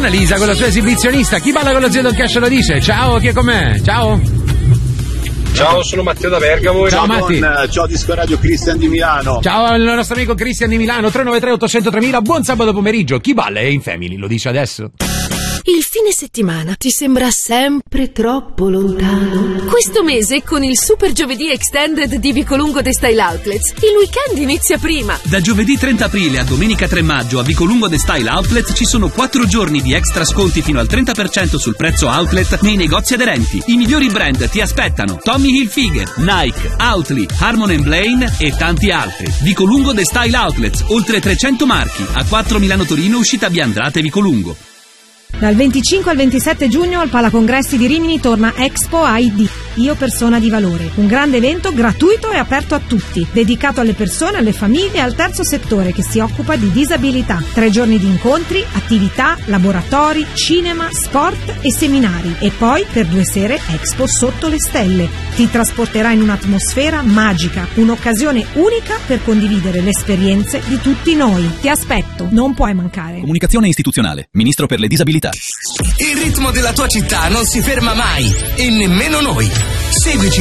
Annalisa con la sua esibizionista. Chi balla con lo zio Don Cash lo dice. Ciao, chi è con me? Ciao. Ciao, sono Matteo da Bergamo. Ciao Matti. Ciao Disco Radio, Cristian di Milano. Ciao al nostro amico Cristian di Milano. 393 800 3000. Buon sabato pomeriggio. Chi balla è in Family, lo dice adesso. Il fine settimana ti sembra sempre troppo lontano? Questo mese con il Super Giovedì Extended di Vicolungo The Style Outlets il weekend inizia prima. Da giovedì 30 aprile a domenica 3 maggio a Vicolungo The Style Outlets ci sono 4 giorni di extra sconti fino al 30% sul prezzo outlet nei negozi aderenti. I migliori brand ti aspettano: Tommy Hilfiger, Nike, Oatly, Harmon & Blaine e tanti altri. Vicolungo The Style Outlets, oltre 300 marchi, a 4 Milano Torino, uscita via Andrate Vicolungo. Dal 25 al 27 giugno al Palacongressi di Rimini torna Expo ID, Io Persona di Valore, un grande evento gratuito e aperto a tutti, dedicato alle persone, alle famiglie e al terzo settore che si occupa di disabilità. 3 giorni di incontri, attività, laboratori, cinema, sport e seminari. E poi per 2 sere Expo Sotto le Stelle. Ti trasporterà in un'atmosfera magica, un'occasione unica per condividere le esperienze di tutti noi. Ti aspetto, non puoi mancare. Comunicazione istituzionale, Ministro per le disabilità. Il ritmo della tua città non si ferma mai e nemmeno noi. Seguici